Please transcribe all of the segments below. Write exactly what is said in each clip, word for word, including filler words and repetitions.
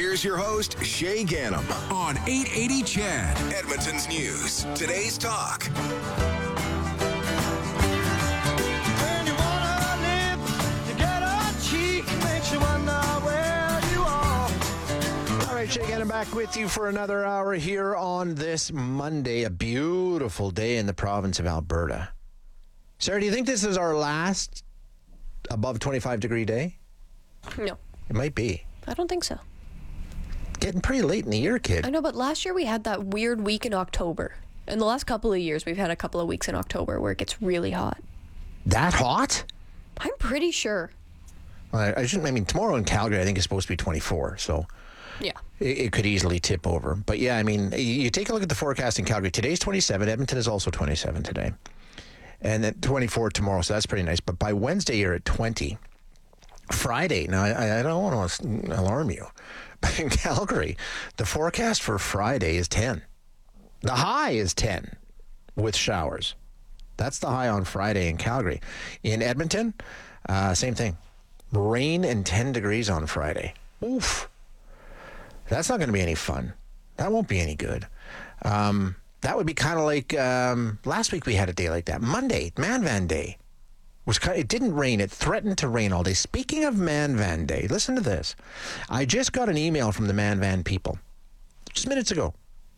Here's your host, Shay Ganem. On eight eighty C H E D. Edmonton's News. Today's Talk. When you wanna live, you get a cheek, makes you wonder where you are. All right, Shay Ganem back with you for another hour here on this Monday, a beautiful day in the province of Alberta. Sarah, do you think this is our last above twenty-five degree day? No, It might be. I don't think so. Getting pretty late in the year, kid. I know, but last year we had that weird week in October. In the last couple of years, we've had a couple of weeks in October where it gets really hot. That hot? I'm pretty sure. I, I shouldn't. I mean, tomorrow in Calgary, I think is supposed to be twenty-four, so Yeah. it, it could easily tip over. But yeah, I mean, you, you take a look at the forecast in Calgary. Today's twenty-seven. Edmonton is also twenty-seven today, and then twenty-four tomorrow. So that's pretty nice. But by Wednesday, you're at twenty. Friday. Now, I, I don't want to alarm you, but in Calgary, the forecast for Friday is ten. The high is ten with showers. That's the high on Friday in Calgary. In Edmonton, uh, same thing. Rain and ten degrees on Friday. Oof. That's not going to be any fun. That won't be any good. Um, that would be kind of like um, last week we had a day like that. Monday, Manvan Day. Was kind of, it didn't rain. It threatened to rain all day. Speaking of Manvan Day, listen to this. I just got an email from the Manvan people just minutes ago.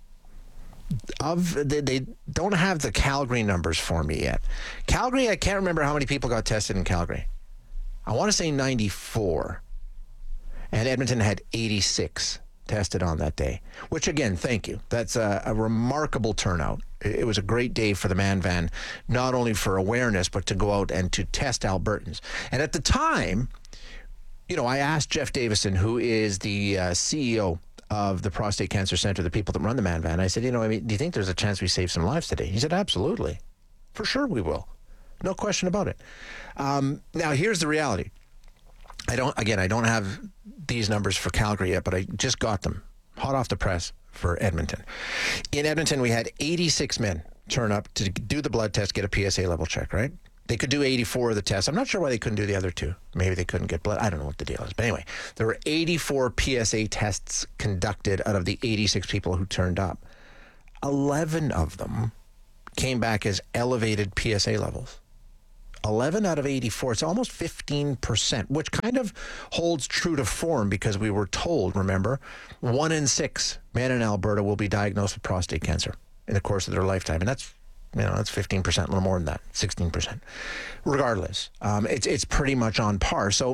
Of they, they don't have the Calgary numbers for me yet. Calgary, I can't remember how many people got tested in Calgary. I want to say ninety-four. And Edmonton had eighty-six tested on that day, which again, thank you. That's a, a remarkable turnout. It was a great day for the Manvan, not only for awareness, but to go out and to test Albertans. And at the time, you know, I asked Jeff Davison, who is the uh, C E O of the Prostate Cancer Center, the people that run the Manvan. I said, you know, I mean, do you think there's a chance we save some lives today? He said, absolutely. For sure we will. No question about it. Um, now, here's the reality. I don't, again, I don't have these numbers for Calgary yet, but I just got them hot off the press for Edmonton. In Edmonton, we had eighty-six men turn up to do the blood test, get a P S A level check, right? They could do eighty-four of the tests. I'm not sure why they couldn't do the other two. Maybe they couldn't get blood. I don't know what the deal is. But anyway, there were eighty-four P S A tests conducted out of the eighty-six people who turned up. eleven of them came back as elevated P S A levels. eleven out of eighty-four, it's almost fifteen percent, which kind of holds true to form because we were told, remember, one in six men in Alberta will be diagnosed with prostate cancer in the course of their lifetime. And that's, you know, that's fifteen percent, a little more than that, sixteen percent. Regardless, um, it's, it's pretty much on par. So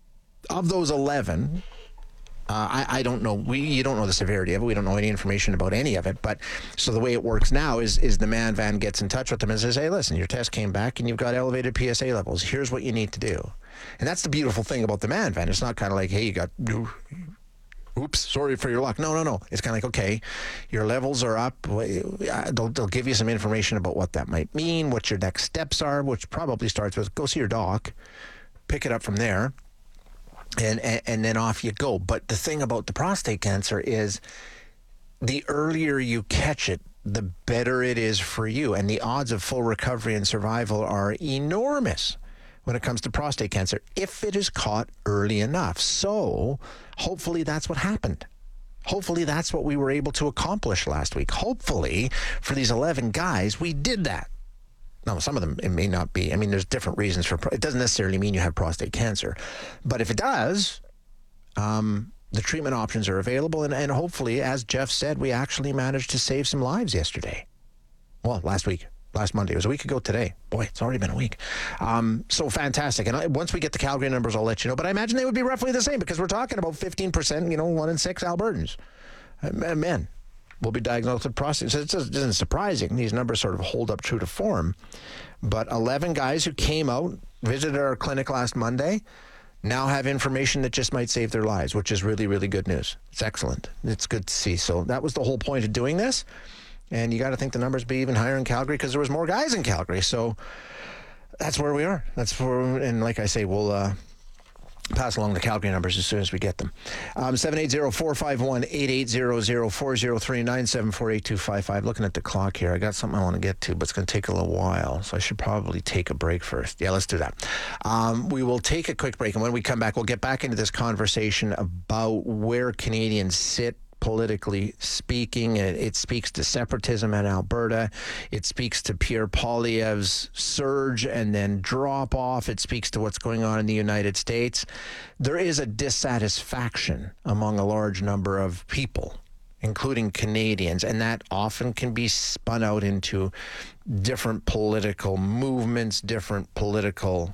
of those eleven, Uh, I, I don't know. We you don't know the severity of it. We don't know any information about any of it. But so the way it works now is is the Manvan gets in touch with them and says, "Hey, listen, your test came back and you've got elevated P S A levels. Here's what you need to do." And that's the beautiful thing about the Manvan. It's not kind of like, "Hey, you got, oops, sorry for your luck." No, no, no. It's kind of like, okay, your levels are up. They'll, they'll give you some information about what that might mean, what your next steps are, which probably starts with go see your doc, pick it up from there. And, and and then off you go. But the thing about the prostate cancer is the earlier you catch it, the better it is for you. And the odds of full recovery and survival are enormous when it comes to prostate cancer if it is caught early enough. So hopefully that's what happened. Hopefully that's what we were able to accomplish last week. Hopefully for these eleven guys, we did that. Now, some of them, it may not be. I mean, there's different reasons for, it doesn't necessarily mean you have prostate cancer. But if it does, um, the treatment options are available. And, and hopefully, as Jeff said, we actually managed to save some lives yesterday. Well, last week, last Monday. It was a week ago today. Boy, it's already been a week. Um, so fantastic. And I, once we get the Calgary numbers, I'll let you know. But I imagine they would be roughly the same because we're talking about fifteen percent, you know, one in six Albertans. Uh, men will be diagnosed with prostate. So it isn't surprising. These numbers sort of hold up true to form. But eleven guys who came out, visited our clinic last Monday, now have information that just might save their lives, which is really, really good news. It's excellent. It's good to see. So that was the whole point of doing this. And you got to think the numbers be even higher in Calgary because there was more guys in Calgary. So that's where we are. That's where, and like I say, we'll uh, pass along the Calgary numbers as soon as we get them. Um, seven eight zero, four five one, eight eight zero zero, four zero three, nine seven four, eight two five five. Looking at the clock here, I got something I want to get to, but it's going to take a little while, so I should probably take a break first. Yeah, let's do that. Um, we will take a quick break, and when we come back, we'll get back into this conversation about where Canadians sit politically speaking. It, it speaks to separatism in Alberta. It speaks to Pierre Poilievre's surge and then drop off. It speaks to what's going on in the United States. There is a dissatisfaction among a large number of people, including Canadians, and that often can be spun out into different political movements, different political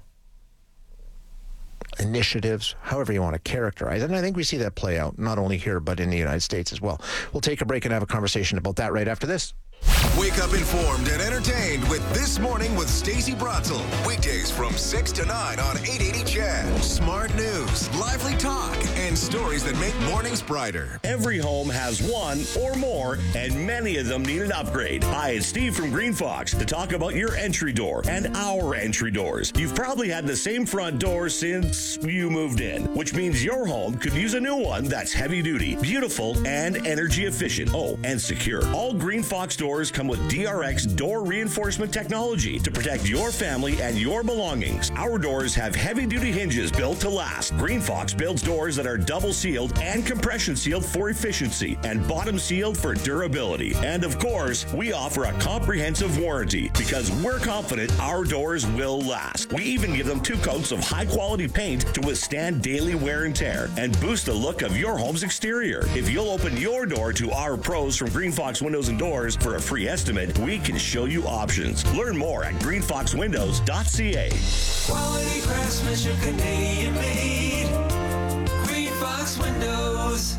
initiatives, however you want to characterize it. And I think we see that play out not only here, but in the United States as well. We'll take a break and have a conversation about that right after this. Wake up informed and entertained with This Morning with Stacey Bratzel. Weekdays from six to nine on eight eighty C H E D. Smart news, lively talk, and stories that make mornings brighter. Every home has one or more, and many of them need an upgrade. Hi, it's Steve from Green Fox to talk about your entry door and our entry doors. You've probably had the same front door since you moved in, which means your home could use a new one that's heavy duty, beautiful, and energy efficient. Oh, and secure. All Green Fox doors come with D R X door reinforcement technology to protect your family and your belongings. Our doors have heavy-duty hinges built to last. Green Fox builds doors that are double sealed and compression sealed for efficiency and bottom sealed for durability. And of course, we offer a comprehensive warranty because we're confident our doors will last. We even give them two coats of high-quality paint to withstand daily wear and tear and boost the look of your home's exterior. If you'll open your door to our pros from Green Fox Windows and Doors for a free estimate, we can show you options. Learn more at green fox windows dot c a. Quality craftsmanship, Canadian made. Green Fox Windows.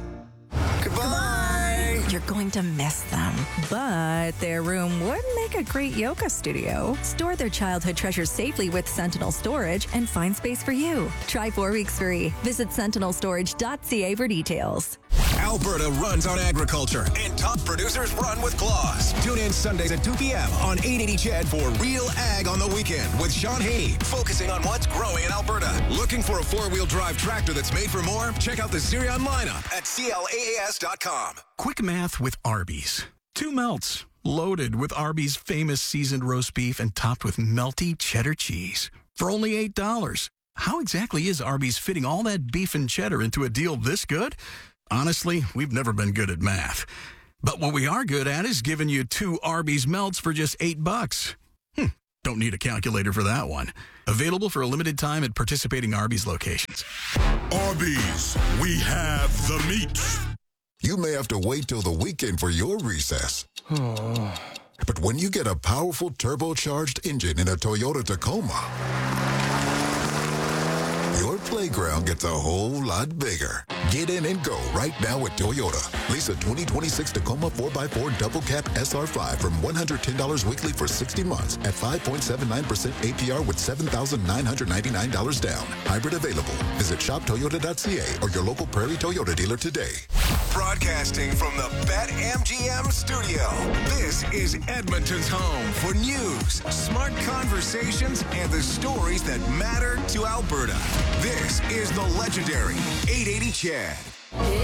Goodbye. You're going to miss them, but their room would make a great yoga studio. Store their childhood treasures safely with Sentinel Storage and find space for you. Try four weeks free. Visit sentinel storage dot c a for details. Alberta runs on agriculture, and top producers run with claws. Tune in Sundays at two p.m. on eight eighty C H E D for Real Ag on the Weekend with Sean Haney, focusing on what's growing in Alberta. Looking for a four-wheel drive tractor that's made for more? Check out the Sirion lineup at C L A A S dot com. Quick math with Arby's. Two melts, loaded with Arby's famous seasoned roast beef and topped with melty cheddar cheese. For only eight dollars. How exactly is Arby's fitting all that beef and cheddar into a deal this good? Honestly, we've never been good at math. But what we are good at is giving you two Arby's melts for just eight bucks. Hmm, don't need a calculator for that one. Available for a limited time at participating Arby's locations. Arby's, we have the meat. You may have to wait till the weekend for your recess. But when you get a powerful turbocharged engine in a Toyota Tacoma, your playground gets a whole lot bigger. Get in and go right now at Toyota. Lease a twenty twenty-six Tacoma four by four Double Cab S R five from one hundred ten dollars weekly for sixty months at five point seven nine percent A P R with seven thousand nine hundred ninety-nine dollars down. Hybrid available. Visit shop toyota dot c a or your local Prairie Toyota dealer today. Broadcasting from the BetMGM studio, this is Edmonton's home for news, smart conversations, and the stories that matter to Alberta. This is the legendary eight eighty C H E D.